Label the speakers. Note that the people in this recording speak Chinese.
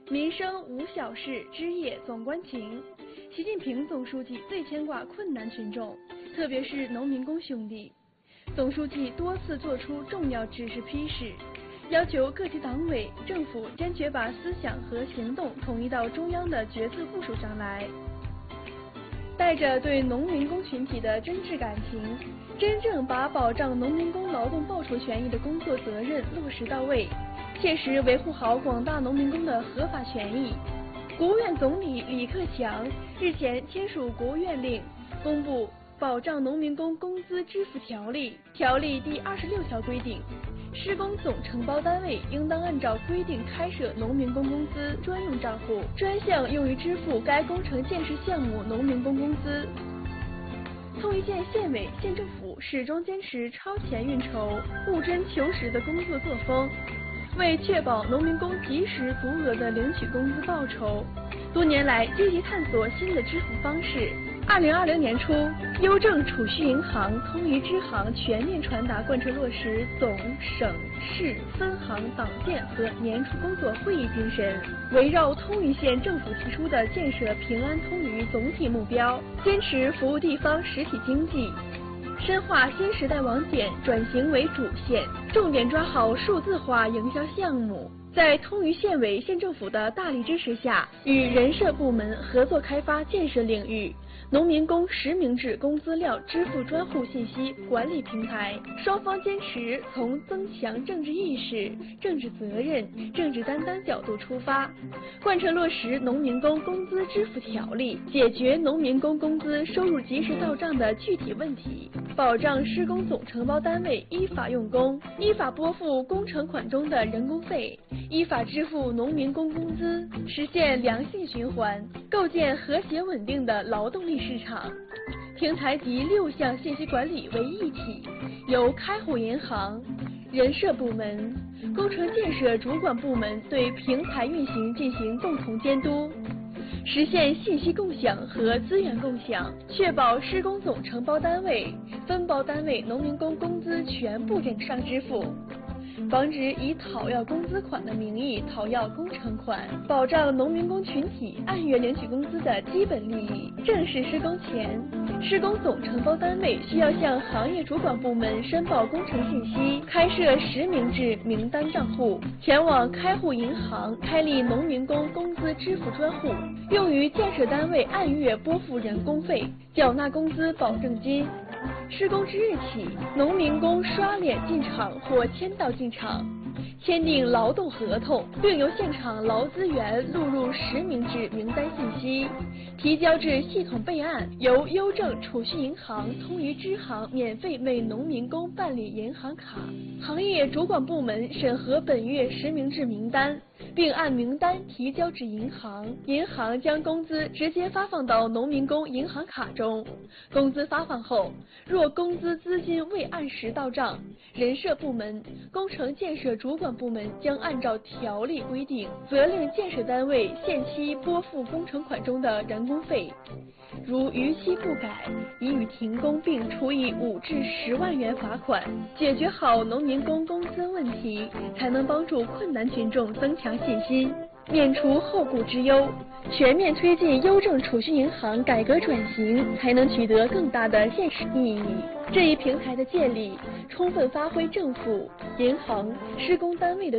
Speaker 1: 民生无小事，枝叶总关情。习近平总书记最牵挂困难群众，特别是农民工兄弟。总书记多次作出重要指示批示，要求各级党委政府坚决把思想和行动统一到中央的决策部署上来，带着对农民工群体的真挚感情，真正把保障农民工劳动报酬权益的工作责任落实到位，切实维护好广大农民工的合法权益。国务院总理李克强日前签署国务院令，公布《保障农民工工资支付条例》。条例第26条规定，施工总承包单位应当按照规定开设农民工工资专用账户，专项用于支付该工程建设项目农民工工资。通榆县县委县政府始终坚持超前运筹、务真求实的工作作风，为确保农民工及时足额的领取工资报酬，多年来积极探索新的支付方式。2020年初，邮政储蓄银行通榆支行全面传达贯彻落实总、省、市分行党建和年初工作会议精神，围绕通榆县政府提出的建设平安通榆总体目标，坚持服务地方实体经济，深化新时代网点转型为主线，重点抓好数字化营销项目。在通榆县委县政府的大力支持下，与人社部门合作开发建设领域农民工实名制工资料支付专户信息管理平台，双方坚持从增强政治意识、政治责任、政治担当角度出发，贯彻落实农民工工资支付条例，解决农民工工资收入及时到账的具体问题，保障施工总承包单位依法用工，依法拨付工程款中的人工费，依法支付农民工工资，实现良性循环，构建和谐稳定的劳动力市场。平台集6项信息管理为一体，由开户银行、人社部门、工程建设主管部门对平台运行进行共同监督，实现信息共享和资源共享，确保施工总承包单位、分包单位农民工工资全部正上支付，防止以讨要工资款的名义讨要工程款，保障农民工群体按月领取工资的基本利益。正式施工前，施工总承包单位需要向行业主管部门申报工程信息，开设实名制名单账户，前往开户银行开立农民工工资支付专户，用于建设单位按月拨付人工费，缴纳工资保证金。施工之日起，农民工刷脸进场或签到进场，签订劳动合同，并由现场劳资员录入实名制名单信息，提交至系统备案，由邮政储蓄银行通榆支行免费为农民工办理银行卡。行业主管部门审核本月实名制名单，并按名单提交至银行，银行将工资直接发放到农民工银行卡中。工资发放后，若工资资金未按时到账，人社部门、工程建设主管部门将按照条例规定，责令建设单位限期拨付工程款中的人工费。如逾期不改，已予停工并处以5至10万元罚款。解决好农民工工资问题，才能帮助困难群众增强信心，免除后顾之忧。全面推进邮政储蓄银行改革转型，才能取得更大的现实意义。这一平台的建立，充分发挥政府、银行、施工单位的